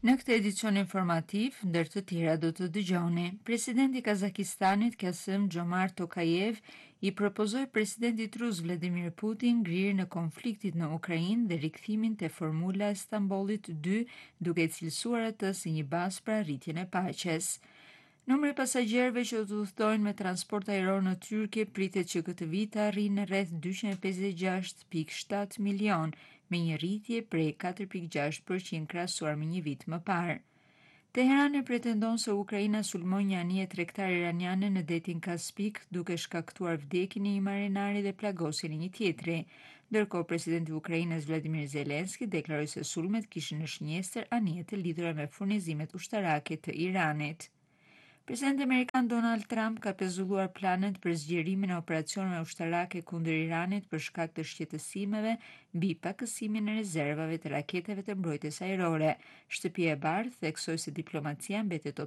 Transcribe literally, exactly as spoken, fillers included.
Në këtë edicion informativ, ndër të tjera do të dëgjoni, presidenti i Kazakistanit Kasım Jomart Tokayev i propozoi presidentit rus Vladimir Putin ngrirjen e konfliktit në Ukrainë dhe rikthimin te formula e Stambollit dy, duke e cilësuar atë si një bazë për arritjen e paqes. Numri i pasagjerëve që do të udhtojnë me transport ajror në Tyrki pritet që këtë vit të arrijë në rreth dyqind e pesëdhjetë e gjashtë pikë shtatë milion, me një rritje prej katër pikë gjashtë përqind krahasuar me një vit më parë. Teherani pretendon se Ukraina sulmoi një anije tregtare iraniane në detin Kaspik, duke shkaktuar vdekjen e një marinari dhe plagosjen e një tjetri. Ndërkohë, presidenti i Ukrainës Vladimir Zelenski deklaroi se sulmet kishin në shënjestër anije të lidhura me furnizimet ushtarake të Iranit. Presidenti amerikan Donald Trump ka pezulluar planet për zgjerimin e operacioneve ushtarake kundër Iranit për shkak të shqetësimeve mbi pakësimin e rezervave të raketeve të mbrojtjes ajrore. Shtëpia e Bardhë theksoi se diplomacia mbetet